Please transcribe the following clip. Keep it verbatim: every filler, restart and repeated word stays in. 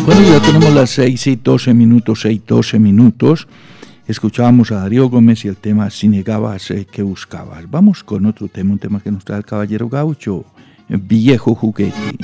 Bueno, ya tenemos las seis y doce minutos, seis y doce minutos. Escuchábamos a Darío Gómez y el tema Si negabas, eh, ¿qué buscabas? Vamos con otro tema, un tema que nos trae el Caballero Gaucho, Viejo Juguete.